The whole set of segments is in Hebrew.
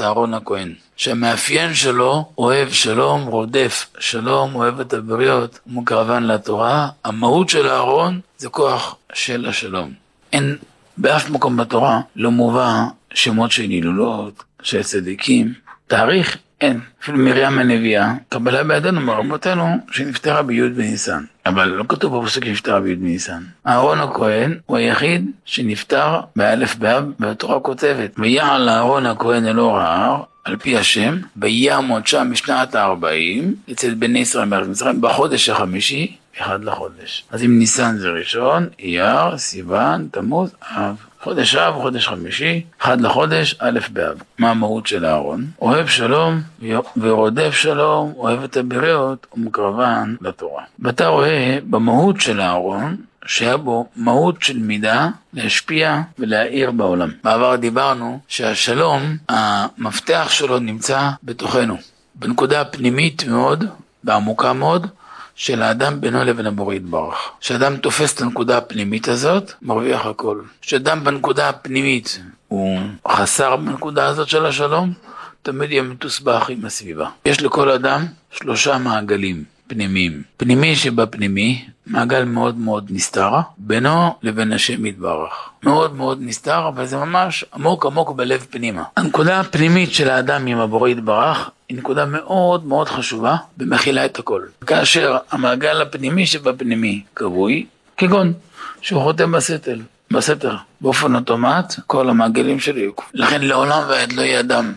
תורת אהרון הכהן, שהמאפיין שלו אוהב שלום, רודף שלום, אוהב את הבריות, ומקרבן לתורה. המהות של אהרון זה כוח של השלום. אין באף מקום בתורה לא מובא שמות של הילולות, של צדיקים, תאריך אין. אפילו מרים הנביאה, קבלה בידינו מרבותינו, שנפטרה בי' בניסן. אבל לא כתוב בפסוק שנפטרה בי' בניסן. אהרון הכהן הוא היחיד שנפטר באלף באב, והתורה כותבת, ויעל אהרון הכהן אל אור ההר, על פי השם, ויעמוד שם בשנת ה-40, אצל בני ישראל מארץ מצרים, בחודש החמישי, 1 לחודש. אז אם ניסן זה ראשון, אייר, סיוון, תמוז, אב. חודש אב, חודש חמישי, 1 לחודש, א' באב. מה המהות של אהרון? אוהב שלום ורודף שלום, אוהב את הבריות ומקרבן לתורה. ואתה רואה במהות של אהרון, שהיה בו מהות של מידה להשפיע ולהאיר בעולם. בעבר דיברנו שהשלום, המפתח שלו נמצא בתוכנו, בנקודה פנימית מאוד, בעמוקה מאוד, של האדם בינו לבין הבורא יתברך. כשאדם תופס את הנקודה הפנימית הזאת, מרוויח הכל. כשאדם בנקודה הפנימית הוא חסר בנקודה הזאת של השלום, תמיד יהיה מתוסבך עם הסביבה. יש לכל אדם 3 מעגלים פנימיים. פנימי שבפנימי, מעגל מאוד מאוד נסתר, בינו לבין השם יתברך. מאוד מאוד נסתר, אבל זה ממש עמוק עמוק בלב פנימה. הנקודה הפנימית של האדם עם הבורא יתברך, היא נקודה מאוד מאוד חשובה, ומכילה את הכל. כאשר המעגל הפנימי שבפנימי קבוי, כגון שהוא חותם בסתר, באופן אוטומט, כל המעגלים שלו יוקפו. לכן לעולם ועד לא יהיה אדם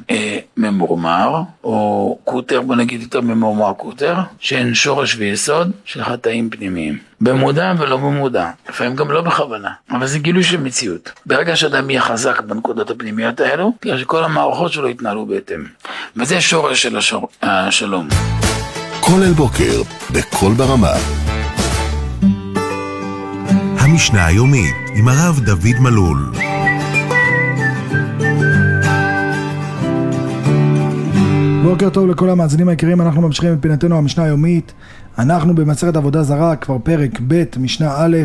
ממורמר, או קוטר, בוא נגיד יותר ממורמר קוטר, שאין שורש ויסוד של חטאים פנימיים. במודע ולא במודע, לפעמים גם לא בכוונה, אבל זה גילוי של מציאות. ברגע שאדם יהיה חזק בנקודות הפנימיות האלו, תראה שכל המערכות שלו יתנהלו בהתאם. וזה שורש של השלום. כל אל בוקר, בכל ברמה. המשנה היומית עם הרב דוד מלול. בוקר טוב לכל המאזינים היקרים, אנחנו ממשיכים את פינתנו המשנה היומית. אנחנו במסכת עבודה זרה, כבר פרק ב' משנה א',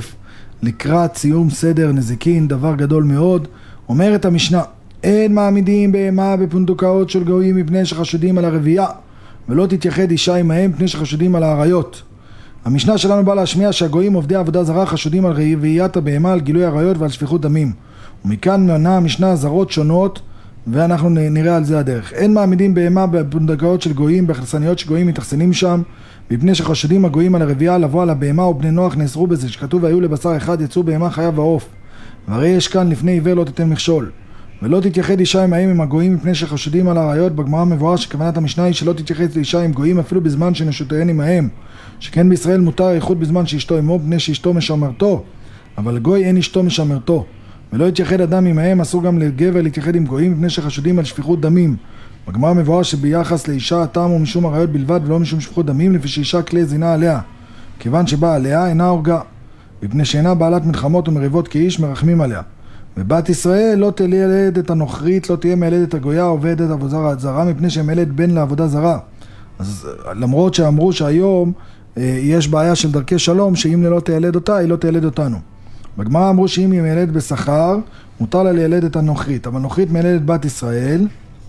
לקראת סיום סדר נזיקין, דבר גדול מאוד. אומרת המשנה, אין מעמידים בהמה בפונדקאות של גויים מפני שחשודים על הרבייה, ולא תתייחד אישה עמהם מפני שחשודים על העריות. המשנה שלנו באה להשמיע שהגויים עובדי עבודה זרה חשודים על רביית הבהמה, על גילוי עריות ועל שפיכות דמים. ומכאן מנה המשנה זרות שונות, ואנחנו נראה על זה הדרך. אין מעמידים בהמה בפונדקאות של גויים, באכסניות שגויים מתאכסנים שם, מפני שחשודים הגויים על הרבייה לבוא על הבהמה, ובני נוח נאסרו בזה, שכתוב והיו לבשר אחד יצאו בהמה חיה ועוף. והרי יש כאן לפני עיוור לא תיתן מכשול. ולא תתייחד אישה עמהם עם הגויים מפני שחשודים על העריות. בגמרא מבואר שכוונת המשנה היא שלא תתייחד אישה עם גויים אפילו בזמן שנשותיהן עמהם, שכן בישראל מותר איחוד בזמן שאשתו עמו, פני שאשתו משמרתו, אבל גוי אין אשתו משמרתו. ולא יתייחד אדם עמהם, אסור גם לגבר להתייחד עם גויים מפני שחשודים על שפיכות דמים. בגמרא מבואר שביחס לאישה הטעם הוא משום עריות בלבד ולא משום שפיכות דמים, לפי שאישה כלי זינה עליה, כיוון שבאה עליה אינה הורגה, מפני שאינה בעלת מלחמות ומריבות כאיש מרחמים עליה. ובת ישראל לא תלד את הנוכרית, לא תהיה מילדת הגויה עובדת עבודה זרה, מפני שמילד בן לעבודה זרה. אז למרות שאמרו שהיום יש בעיה של דרכי שלום, שאם לא תילד אותה, היא לא תילד אותנו. בגמרא אמרו שאם היא מילדת בשכר, מותר לה לילד את הנוכרית, אבל נוכרית מילדת בת ישראל,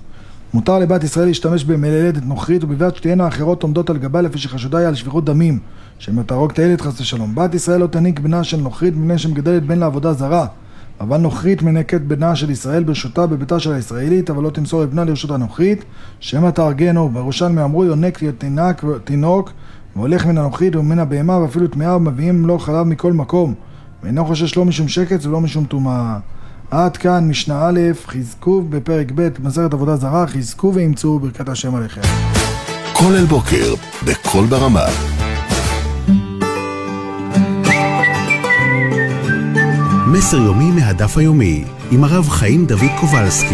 מותר לבת ישראל להשתמש במילדת נוכרית, ובלבד שתהיינה האחרות עומדות על גבה, לפי שחשודה היא על שפיכות דמים, שמתהרוג את הילד חס ושלום. בת ישראל לא תניק בנה של נוכרית, מפני שמגדלת בן לעבודה זרה, אבל נוכרית מנקת בנה של ישראל ברשותה בביתה של הישראלית, אבל לא תמסור את בנה לרשות הנוכרית, שמא תהרגנו. בירושלמי אמרו יונק תינוק והולך מן הנוכרית ומן הבהמה, ואפילו טמאה, ומביאים לו חלב מכל מקום, ואינו חושש לא משום שקץ ולא משום טומאה. עד כאן משנה א', חזקו בפרק ב' מסכת עבודה זרה, חזקו ואמצו ברכת השם עליכם. כל אל בוקר, בכל ברמה. מסר יומי מהדף היומי, עם הרב חיים דוד קובלסקי.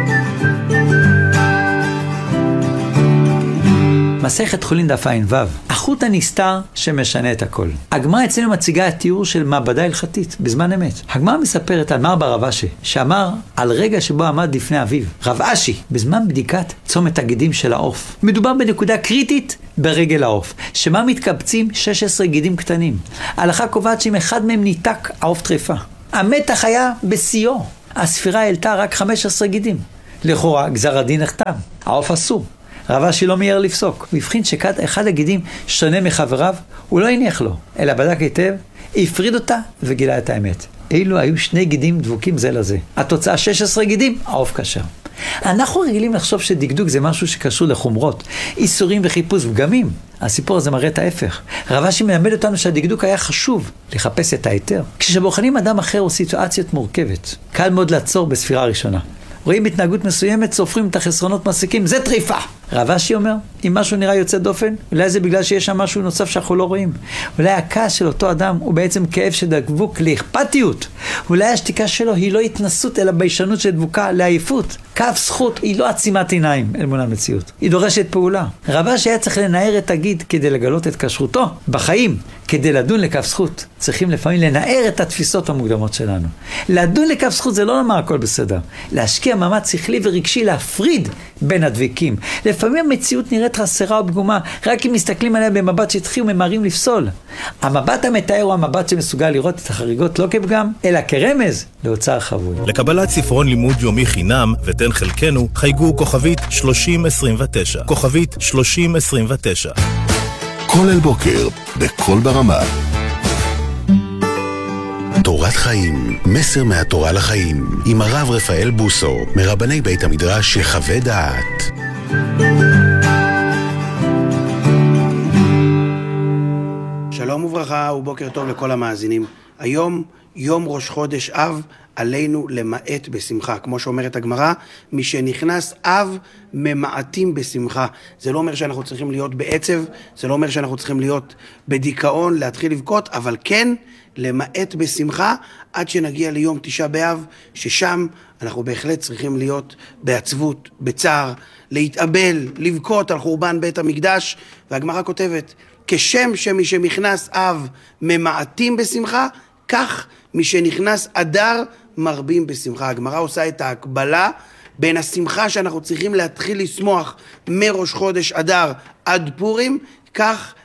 מסכת חולין דף ע"ו, החוט הנסתר שמשנה את הכל. הגמרא אצלנו מציגה את תיאור של מעבדה הלכתית בזמן אמת. הגמרא מספרת על מר בר אשי, שאמר על רגע שבו עמד לפני אביו, רב אשי, בזמן בדיקת צומת הגידים של העוף. מדובר בנקודה קריטית ברגל העוף, שמה מתקבצים 16 גידים קטנים. ההלכה קובעת שאם אחד מהם ניתק, העוף טרפה. המתח היה בשיאו. הספירה העלתה רק 15 גידים. לכאורה, גזר הדין נחתם, העוף אסור. רב אשי לא מיהר לפסוק. הוא הבחין שאחד הגידים שונה מחבריו, הוא לא הניח לו, אלא בדק היטב, הפריד אותה וגילה את האמת. אילו היו שני גידים דבוקים זה לזה. התוצאה 16 גידים, העוף כשר. אנחנו רגילים לחשוב שדקדוק זה משהו שקשור לחומרות, איסורים וחיפוש פגמים. הסיפור הזה מראה את ההפך. רב אשי מלמד אותנו שהדקדוק היה חשוב לחפש את היתר. כשבוחנים אדם אחר או סיטואציות מורכבת, קל מאוד לעצור בספירה הראשונה. רואים התנהגות מסוימת, סופרים את החסרונות, מסיקים, זה טריפה. רב אשי אומר, אם משהו נראה יוצא דופן, אולי זה בגלל שיש שם משהו נוסף שאנחנו לא רואים. אולי הכעס של אותו אדם הוא בעצם כאב שדבוק לאכפתיות. אולי השתיקה שלו היא לא התנסות, אלא ביישנות שדבוקה לעייפות. כף זכות היא לא עצימת עיניים אל מול המציאות. היא דורשת פעולה. רב אשי היה צריך לנער את הגיד כדי לגלות את כשרותו. בחיים, כדי לדון לכף זכות, צריכים לפעמים לנער את התפיסות המוקדמות שלנו. לדון לכף זכות זה לא לומר הכל בסדר. להשקיע מאמץ שכלי ורגשי להפריד בין הדביקים. לפעמים המציאות נראית חסרה או פגומה, רק אם מסתכלים עליה במבט שטחי וממהרים לפסול. המבט המתאר הוא המבט שמסוגל לראות את החריגות לא כפגם, אלא כרמז לאוצר חבוי. לקבלת ספרון לימוד יומי חינם ותן חלקנו, חייגו כוכבית 3029. כוכבית 3029. כל אל בוקר, בכל ברמה. תורת חיים, מסר מהתורה לחיים, עם הרב רפאל בוסו, מרבני בית המדרש יחווה דעת. שלום וברכה ובוקר טוב לכל המאזינים. היום יום ראש חודש אב, עלינו למעט בשמחה. כמו שאומרת הגמרא, מי שנכנס אב ממעטים בשמחה. זה לא אומר שאנחנו צריכים להיות בעצב, זה לא אומר שאנחנו צריכים להיות בדיכאון, להתחיל לבכות, אבל כן למעט בשמחה עד שנגיע ליום תשעה באב, ששם אנחנו בהחלט צריכים להיות בעצבות, בצער, להתאבל, לבכות על חורבן בית המקדש. והגמרא כותבת, כשם שמי שנכנס אב ממעטים בשמחה, כך מי שנכנס אדר מרבים בשמחה. הגמרא עושה את ההקבלה בין השמחה שאנחנו צריכים להתחיל לשמוח מראש חודש אדר עד פורים, כך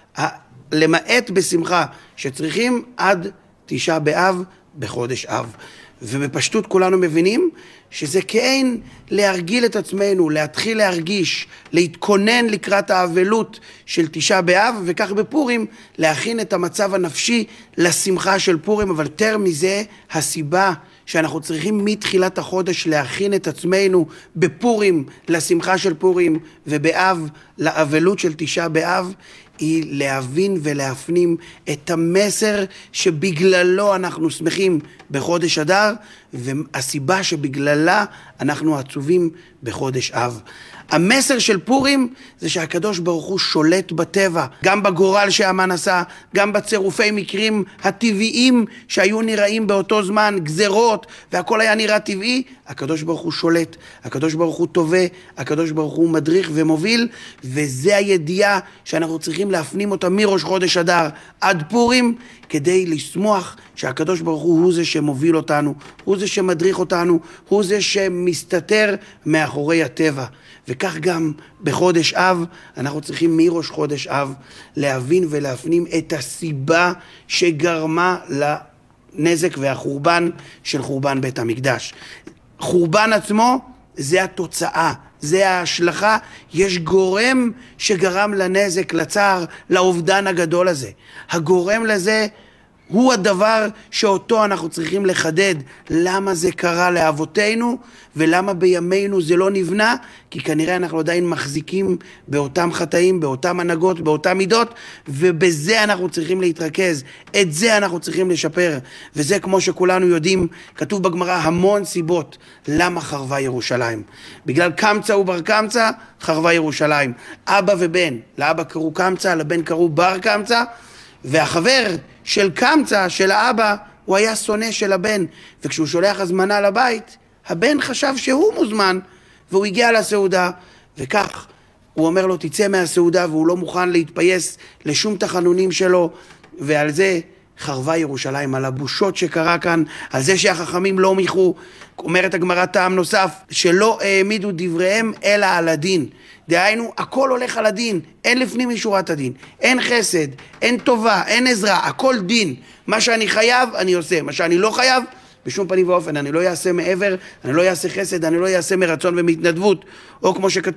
למעט בשמחה שצריכים עד תשעה באב בחודש אב. ובפשטות כולנו מבינים שזה כאין להרגיל את עצמנו, להתחיל להרגיש, להתכונן לקראת האבלות של תשעה באב, וכך בפורים להכין את המצב הנפשי לשמחה של פורים. אבל יותר מזה, הסיבה שאנחנו צריכים מתחילת החודש להכין את עצמנו בפורים לשמחה של פורים, ובאב לאבלות של תשעה באב, היא להבין ולהפנים את המסר שבגללו אנחנו שמחים בחודש אדר, והסיבה שבגללה אנחנו עצובים בחודש אב. המסר של פורים זה שהקדוש ברוך הוא שולט בטבע, גם בגורל שהמן עשה, גם בצירופי מקרים הטבעיים שהיו נראים באותו זמן, גזרות, והכל היה נראה טבעי. הקדוש ברוך הוא שולט, הקדוש ברוך הוא טובה, הקדוש ברוך הוא מדריך ומוביל, וזה הידיעה שאנחנו צריכים להפנים אותה מראש חודש אדר עד פורים, כדי לשמוח שהקדוש ברוך הוא זה שמוביל אותנו, הוא זה שמדריך אותנו, הוא זה שמסתתר מאחורי הטבע. וכך גם בחודש אב, אנחנו צריכים מראש חודש אב להבין ולהפנים את הסיבה שגרמה לנזק והחורבן של חורבן בית המקדש. חורבן עצמו זה התוצאה, זה ההשלכה. יש גורם שגרם לנזק, לצער, לאובדן הגדול הזה. הגורם לזה הוא הדבר שאותו אנחנו צריכים לחדד. למה זה קרה לאבותינו ולמה בימינו זה לא נבנה? כי כנראה אנחנו עדיין מחזיקים באותם חטאים, באותם הנהגות, באותם מידות, ובזה אנחנו צריכים להתרכז. את זה אנחנו צריכים לשפר. וזה, כמו שכולנו יודעים, כתוב בגמרא המון סיבות למה חרבה ירושלים. בגלל קמצא ובר קמצא חרבה ירושלים. אבא ובן, לאבא קראו קמצא, לבן קראו בר קמצא, והחבר של קמצא, של האבא, הוא היה שונא של הבן, וכשהוא שולח הזמנה לבית, הבן חשב שהוא מוזמן, והוא הגיע לסעודה, וכך הוא אומר לו תצא מהסעודה, והוא לא מוכן להתפייס לשום תחנונים שלו, ועל זה חרבה ירושלים, על הבושות שקרה כאן, על זה שהחכמים לא מיחו. אומרת הגמרא טעם נוסף, שלא העמידו דבריהם אלא על הדין. דהיינו, הכל הולך על הדין, אין לפנים משורת הדין, אין חסד, אין טובה, אין עזרה, הכל דין. מה שאני חייב אני עושה, מה שאני לא חייב בשום פנים ואופן, אני לא אעשה מעבר, אני לא אעשה חסד, אני לא אעשה מרצון ומתנדבות, או כמו שכתוב